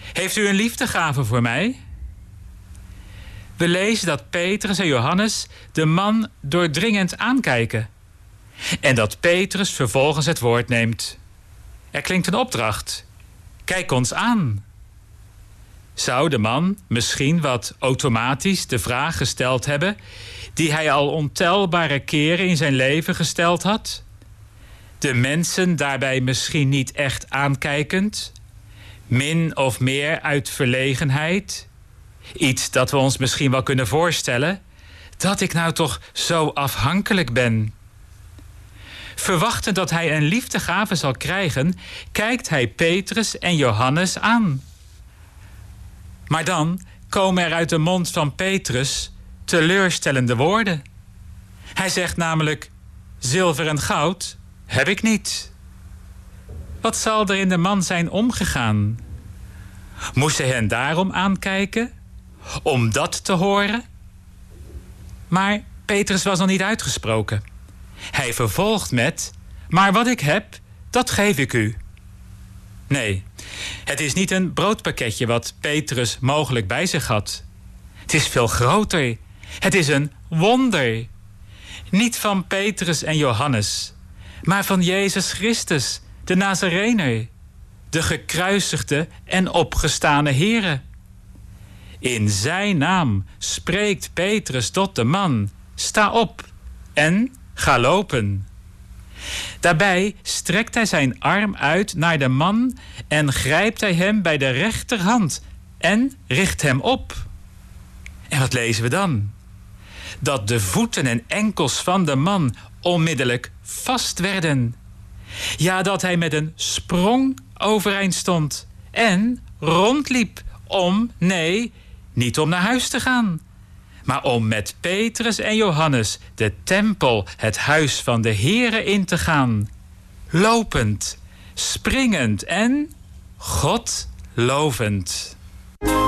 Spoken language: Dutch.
Heeft u een liefdegave voor mij? We lezen dat Petrus en Johannes de man doordringend aankijken. En dat Petrus vervolgens het woord neemt. Er klinkt een opdracht. Kijk ons aan. Zou de man misschien wat automatisch de vraag gesteld hebben die hij al ontelbare keren in zijn leven gesteld had? De mensen daarbij misschien niet echt aankijkend, min of meer uit verlegenheid. Iets dat we ons misschien wel kunnen voorstellen, dat ik nou toch zo afhankelijk ben. Verwachtend dat hij een liefdegave zal krijgen, kijkt hij Petrus en Johannes aan. Maar dan komen er uit de mond van Petrus teleurstellende woorden. Hij zegt namelijk: zilver en goud heb ik niet. Wat zal er in de man zijn omgegaan? Moest hij hen daarom aankijken? Om dat te horen? Maar Petrus was nog niet uitgesproken. Hij vervolgt met: maar wat ik heb, dat geef ik u. Nee, het is niet een broodpakketje wat Petrus mogelijk bij zich had. Het is veel groter. Het is een wonder. Niet van Petrus en Johannes, maar van Jezus Christus, de Nazarener, de gekruisigde en opgestane Here. In zijn naam spreekt Petrus tot de man: sta op en ga lopen. Daarbij strekt hij zijn arm uit naar de man en grijpt hij hem bij de rechterhand en richt hem op. En wat lezen we dan? Dat de voeten en enkels van de man onmiddellijk vast werden. Ja, dat hij met een sprong overeind stond en rondliep niet om naar huis te gaan, maar om met Petrus en Johannes de tempel, het huis van de Here, in te gaan. Lopend, springend en God lovend.